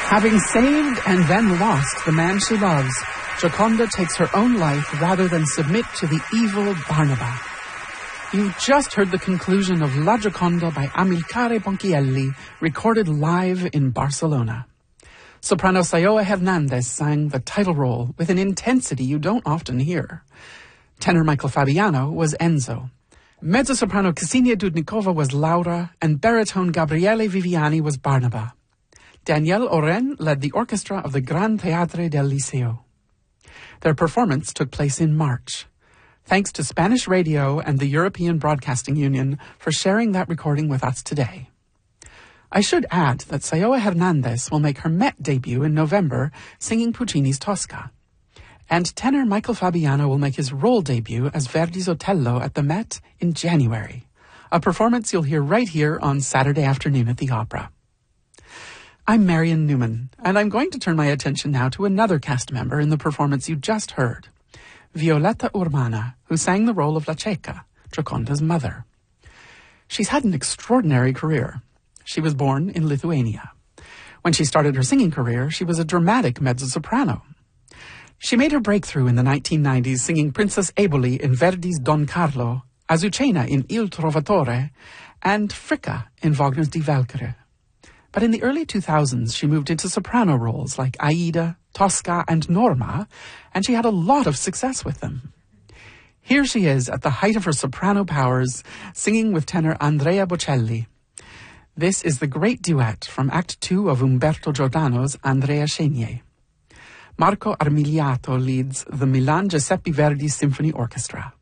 Having saved and then lost the man she loves, Gioconda takes her own life rather than submit to the evil Barnaba. You just heard the conclusion of La Gioconda by Amilcare Ponchielli, recorded live in Barcelona. Soprano Sayoa Hernandez sang the title role with an intensity you don't often hear. Tenor Michael Fabiano was Enzo. Mezzo-soprano Ksenia Dudnikova was Laura, and baritone Gabriele Viviani was Barnaba. Danielle Oren led the orchestra of the Gran Teatre del Liceo. Their performance took place in March. Thanks to Spanish Radio and the European Broadcasting Union for sharing that recording with us today. I should add that Sayoa Hernandez will make her Met debut in November singing Puccini's Tosca. And tenor Michael Fabiano will make his role debut as Verdi's Otello at the Met in January, a performance you'll hear right here on Saturday afternoon at the Opera. I'm Marion Newman, and I'm going to turn my attention now to another cast member in the performance you just heard, Violetta Urmana, who sang the role of La Ceca, Gioconda's mother. She's had an extraordinary career. She was born in Lithuania. When she started her singing career, she was a dramatic mezzo-soprano. She made her breakthrough in the 1990s singing Princess Eboli in Verdi's Don Carlo, Azucena in Il Trovatore, and Fricka in Wagner's Die Walküre. But in the early 2000s, she moved into soprano roles like Aida, Tosca, and Norma, and she had a lot of success with them. Here she is at the height of her soprano powers, singing with tenor Andrea Bocelli. This is the great duet from Act 2 of Umberto Giordano's Andrea Chenier. Marco Armigliato leads the Milan Giuseppe Verdi Symphony Orchestra.